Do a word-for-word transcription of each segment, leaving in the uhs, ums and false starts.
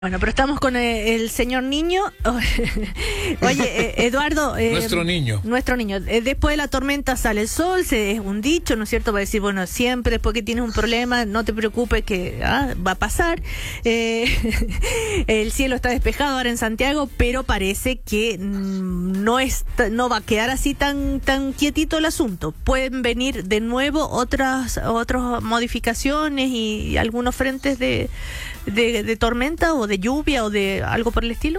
Bueno, pero estamos con eh, el señor niño. Oye, eh, Eduardo. Eh, nuestro niño. Nuestro niño. Eh, después de la tormenta sale el sol, se, es un dicho, ¿no es cierto? Va a decir, bueno, siempre después que tienes un problema, no te preocupes que ah, va a pasar. Eh, el cielo está despejado ahora en Santiago, pero parece que mm, no, está, no va a quedar así tan, tan quietito el asunto. Pueden venir de nuevo otras, otras modificaciones y, y algunos frentes de, de, de tormenta o de lluvia o de algo por el estilo.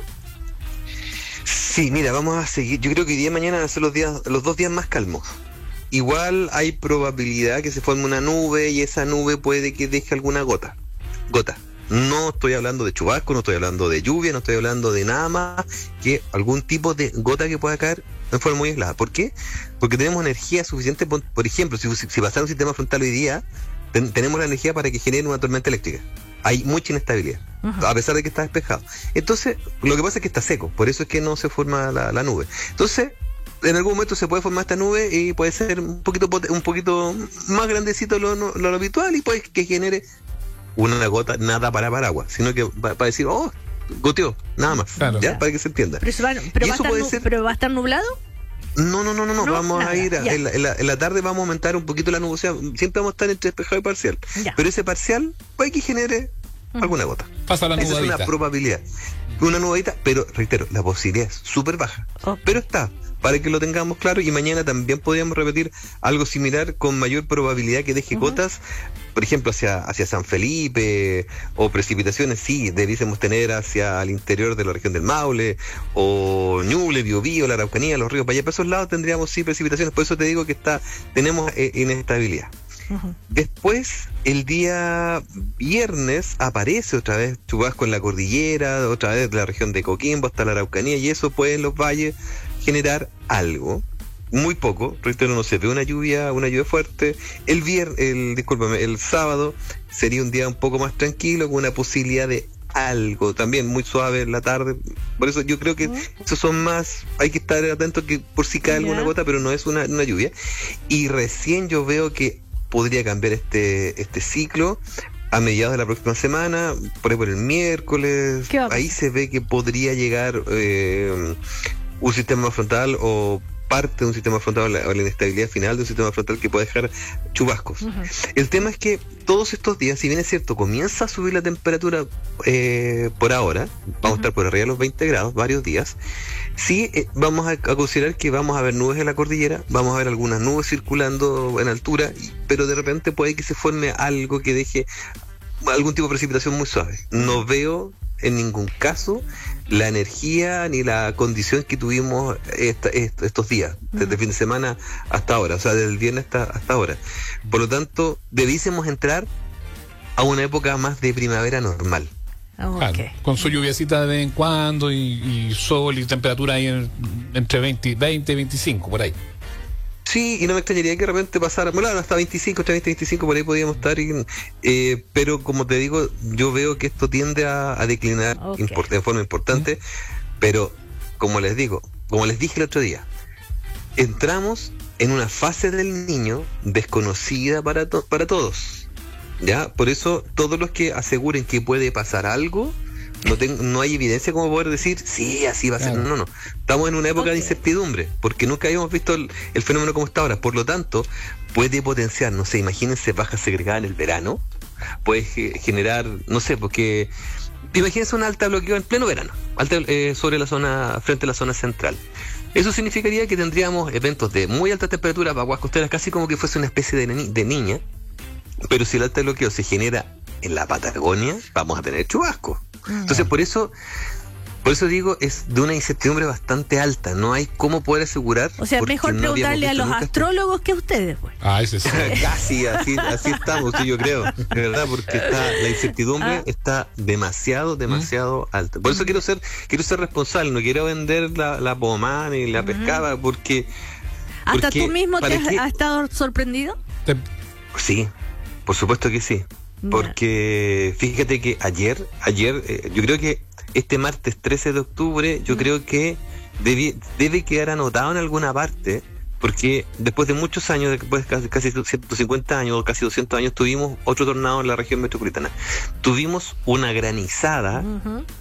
Sí, mira, vamos a seguir. Yo creo que hoy día y mañana van a ser los días, los dos días más calmos. Igual hay probabilidad que se forme una nube y esa nube puede que deje alguna gota. Gota. No estoy hablando de chubasco, no estoy hablando de lluvia, no estoy hablando de nada más que algún tipo de gota que pueda caer en forma muy aislada. ¿Por qué? Porque tenemos energía suficiente. Por, por ejemplo, si, si pasara un sistema frontal hoy día, ten, tenemos la energía para que genere una tormenta eléctrica. Hay mucha inestabilidad, uh-huh. a pesar de que está despejado. Entonces, lo que pasa es que está seco, por eso es que no se forma la, la nube. Entonces, en algún momento se puede formar esta nube y puede ser un poquito un poquito más grandecito lo, lo, lo habitual y puede que genere una gota, nada para paraguas, sino que va, para decir, oh, goteó, nada más, claro. ¿ya? Para que se entienda. Pero, va, pero, va, a estar, ser... ¿pero va a estar nublado? No, no, no, no, no, no vamos nada, a ir, a, en, la, en, la, en la tarde vamos a aumentar un poquito la nubosidad, siempre vamos a estar entre despejado y parcial, ya. Pero ese parcial puede que genere alguna gota. Pasa la nubadita. Esa es una probabilidad. Una nubadita, pero reitero, la posibilidad es súper baja. Oh. Pero está, para que lo tengamos claro, y mañana también podríamos repetir algo similar con mayor probabilidad que deje uh-huh. gotas, por ejemplo, hacia, hacia San Felipe, o precipitaciones, sí, debiésemos tener hacia el interior de la región del Maule, o Ñuble, Biobío, la Araucanía, los ríos, para allá, para esos lados tendríamos sí precipitaciones, por eso te digo que está, tenemos eh, inestabilidad. Uh-huh. Después, el día viernes aparece otra vez chubasco en la cordillera, otra vez de la región de Coquimbo hasta la Araucanía, y eso puede en los valles generar algo, muy poco, reitero, no se ve una lluvia, una lluvia fuerte. El viernes, el, discúlpame, el sábado sería un día un poco más tranquilo, con una posibilidad de algo, también muy suave en la tarde, por eso yo creo que uh-huh. esos son más, hay que estar atentos que por si cae yeah. alguna gota, pero no es una, una lluvia, y recién yo veo que podría cambiar este este ciclo a mediados de la próxima semana, por ejemplo el miércoles, ahí se ve que podría llegar eh, un sistema frontal o parte de un sistema frontal o la inestabilidad final de un sistema frontal que puede dejar chubascos. Uh-huh. El tema es que todos estos días, si bien es cierto, comienza a subir la temperatura eh, por ahora, vamos uh-huh. a estar por arriba de los veinte grados varios días, sí eh, vamos a, a considerar que vamos a ver nubes en la cordillera, vamos a ver algunas nubes circulando en altura, pero de repente puede que se forme algo que deje algún tipo de precipitación muy suave. No veo en ningún caso la energía ni la condición que tuvimos esta, esta, estos días, desde el fin de semana hasta ahora, o sea, desde el viernes hasta, hasta ahora. Por lo tanto, debiésemos entrar a una época más de primavera normal. Okay. Claro, con su lluviacita de vez en cuando y, y sol y temperatura ahí en, entre veinte y veinticinco, por ahí. Sí, y no me extrañaría que de repente pasara, bueno, hasta veinticinco, hasta veinte, veinticinco, por ahí podríamos estar, y, eh, pero como te digo, yo veo que esto tiende a, a declinar okay. import, de forma importante, ¿Mm? Pero como les digo, como les dije el otro día, entramos en una fase del niño desconocida para, to- para todos, ¿ya? Por eso todos los que aseguren que puede pasar algo, No, tengo, no hay evidencia como poder decir, sí, así va a ser. Claro. No, no. Estamos en una época okay. de incertidumbre, porque nunca habíamos visto el, el fenómeno como está ahora. Por lo tanto, puede potenciar, no sé, imagínense bajas segregadas en el verano, puede ge- generar, no sé, porque imagínense un alta bloqueo en pleno verano, alta, eh, sobre la zona, frente a la zona central. Eso significaría que tendríamos eventos de muy alta temperatura, vaguas costeras, casi como que fuese una especie de, ni- de niña, pero si el alta bloqueo se genera en la Patagonia, vamos a tener chubasco. Entonces, por eso, por eso digo, es de una incertidumbre bastante alta. No hay cómo poder asegurar. O sea, mejor no preguntarle a los astrólogos esto. Que a ustedes, pues. Ah, ese sí. Casi, así, así estamos, sí, yo creo. De verdad, porque está, la incertidumbre ah. está demasiado, demasiado ¿Mm? alta. Por eso quiero ser, quiero ser responsable. No quiero vender la, la pomada ni la uh-huh. pescada, porque. ¿Hasta porque, tú mismo te has, qué? has estado sorprendido? Te... Sí, por supuesto que sí. Porque fíjate que ayer, ayer, eh, yo creo que este martes trece de octubre, yo mm. creo que debe, debe quedar anotado en alguna parte porque después de muchos años, después de casi, casi ciento cincuenta años, casi doscientos años, tuvimos otro tornado en la región metropolitana. Tuvimos una granizada, uh-huh.